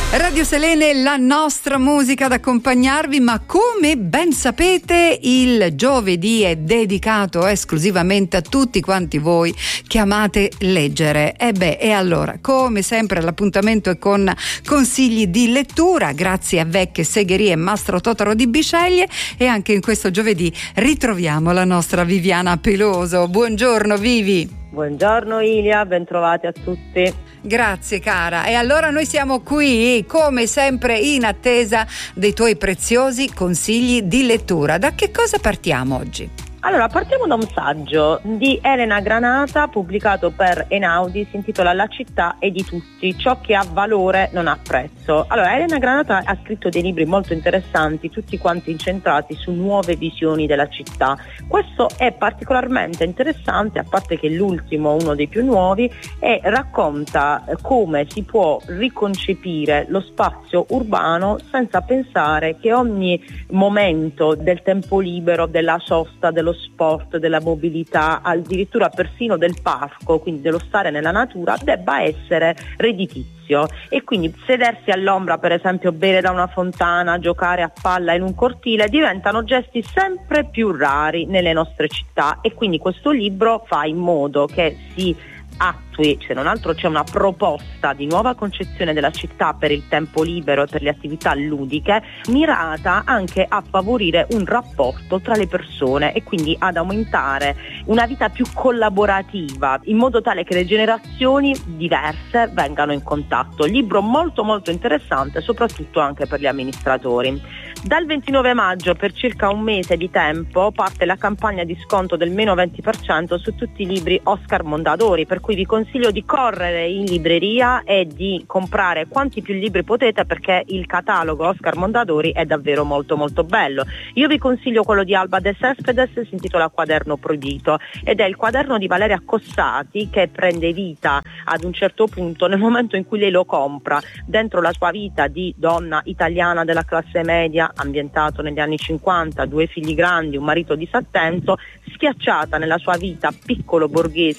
Radio Selene, la nostra musica ad accompagnarvi, ma come ben sapete il giovedì è dedicato esclusivamente a tutti quanti voi che amate leggere. E allora, come sempre l'appuntamento è con consigli di lettura, grazie a Vecche Segherie e Mastro Totaro di Bisceglie, e anche in questo giovedì ritroviamo la nostra Viviana Peloso. Buongiorno Vivi. Buongiorno Ilia, bentrovati a tutti. Grazie cara, e allora noi siamo qui come sempre in attesa dei tuoi preziosi consigli di lettura. Da che cosa partiamo oggi? Allora, partiamo da un saggio di Elena Granata pubblicato per Einaudi, si intitola La città è di tutti, ciò che ha valore non ha prezzo. Allora, Elena Granata ha scritto dei libri molto interessanti, tutti quanti incentrati su nuove visioni della città. Questo è particolarmente interessante, a parte che l'ultimo, uno dei più nuovi, e racconta come si può riconcepire lo spazio urbano senza pensare che ogni momento del tempo libero, della sosta, dello sport, della mobilità, addirittura persino del parco, quindi dello stare nella natura, debba essere redditizio. E quindi sedersi all'ombra, per esempio bere da una fontana, giocare a palla in un cortile, diventano gesti sempre più rari nelle nostre città, e quindi questo libro fa in modo che si attui, se non altro c'è una proposta di nuova concezione della città per il tempo libero e per le attività ludiche, mirata anche a favorire un rapporto tra le persone e quindi ad aumentare una vita più collaborativa, in modo tale che le generazioni diverse vengano in contatto. Libro molto molto interessante, soprattutto anche per gli amministratori. Dal 29 maggio, per circa un mese di tempo, parte la campagna di sconto del meno 20% su tutti i libri Oscar Mondadori, per cui vi consiglio di correre in libreria e di comprare quanti più libri potete, perché il catalogo Oscar Mondadori è davvero molto molto bello. Io vi consiglio quello di Alba De Cespedes, si intitola Quaderno Proibito, ed è il quaderno di Valeria Cossati che prende vita ad un certo punto nel momento in cui lei lo compra, dentro la sua vita di donna italiana della classe media, ambientato negli anni 50, 2 figli grandi, un marito disatteso, schiacciata nella sua vita piccolo borghese